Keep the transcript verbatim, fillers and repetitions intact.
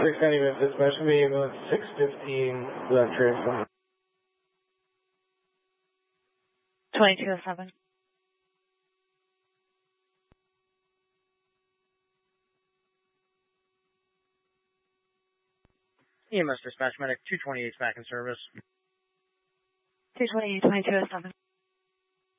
six ninety minutes, dispatch me ambulance six fifteen, that transplant. twenty-two oh seven. E M S dispatch medic two twenty-eight back in service. two twenty-eight, twenty-two oh seven.